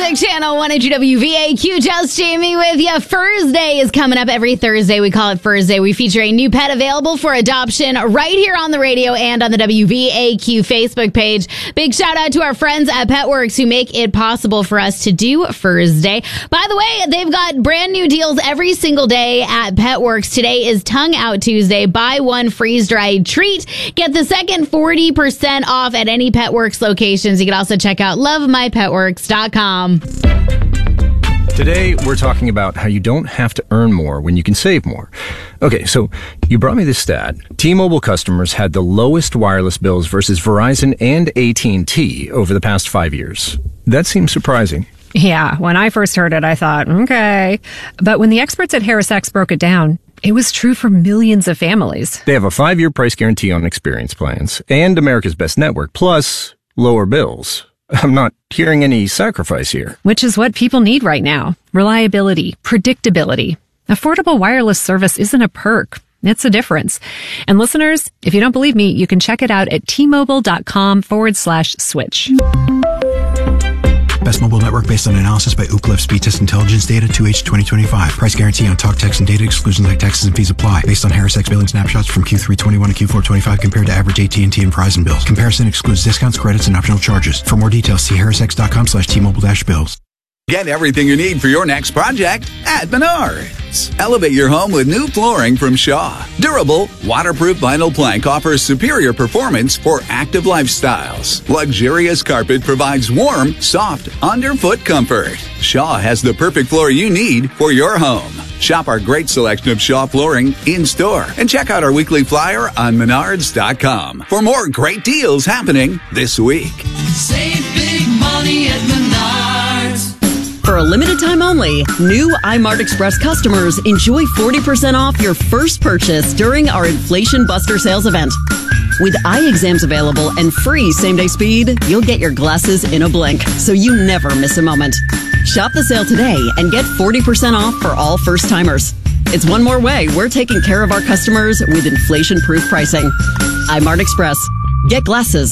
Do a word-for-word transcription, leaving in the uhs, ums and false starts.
Music Channel one hundred W V A Q. Just Jamie with you. Thursday is coming up every Thursday. We call it Thursday. We feature a new pet available for adoption right here on the radio and on the W V A Q Facebook page. Big shout out to our friends at PetWorks who make it possible for us to do Thursday. By the way, they've got brand new deals every single day at PetWorks. Today is Tongue Out Tuesday. Buy one freeze-dried treat. Get the second forty percent off at any PetWorks locations. You can also check out love my pet works dot com. Today, we're talking about how you don't have to earn more when you can save more. Okay, so you brought me this stat. T-Mobile customers had the lowest wireless bills versus Verizon and A T and T over the past five years. That seems surprising. Yeah, when I first heard it, I thought, okay. But when the experts at HarrisX broke it down, it was true for millions of families. They have a five-year price guarantee on experience plans and America's Best Network, plus lower bills. I'm not hearing any sacrifice here. Which is what people need right now. Reliability, predictability. Affordable wireless service isn't a perk. It's a difference. And listeners, if you don't believe me, you can check it out at T-Mobile.com forward slash switch. Best mobile network based on analysis by Ookla Speed Test Intelligence Data two H twenty twenty-five. Price guarantee on talk, text, and data. Exclusions like taxes and fees apply. Based on HarrisX billing snapshots from Q three twenty-one to Q four twenty-five compared to average A T and T and Verizon bills. Comparison excludes discounts, credits, and optional charges. For more details, see HarrisX.com slash T-Mobile dash bills. Get everything you need for your next project at Menards. Elevate your home with new flooring from Shaw. Durable, waterproof vinyl plank offers superior performance for active lifestyles. Luxurious carpet provides warm, soft, underfoot comfort. Shaw has the perfect floor you need for your home. Shop our great selection of Shaw flooring in-store and check out our weekly flyer on Menards dot com for more great deals happening this week. Save big money at Menards. For a limited time only, new iMart Express customers enjoy forty percent off your first purchase during our Inflation Buster sales event. With eye exams available and free same-day speed, you'll get your glasses in a blink, so you never miss a moment. Shop the sale today and get forty percent off for all first-timers. It's one more way we're taking care of our customers with inflation-proof pricing. iMart Express. Get glasses